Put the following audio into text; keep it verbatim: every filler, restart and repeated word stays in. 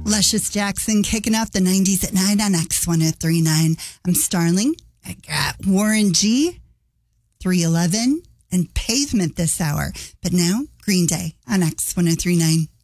Luscious Jackson kicking off the nineties at nine on X ten thirty-nine. I'm Starling. I got Warren G, three eleven, and Pavement this hour. But now, Green Day on X ten thirty-nine.